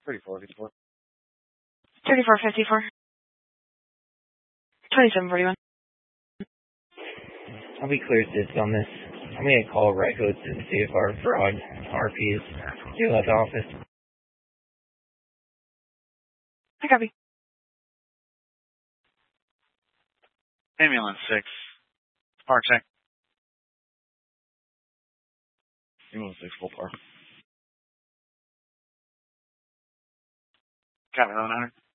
3454. 3454. 2741. I'll be clear dibs on this. I'm going to call Red Hoods and see if our fraud RP is still at the office. I copy. Ambulance 6. Park check. Ambulance 6, full park. Copy, 1100.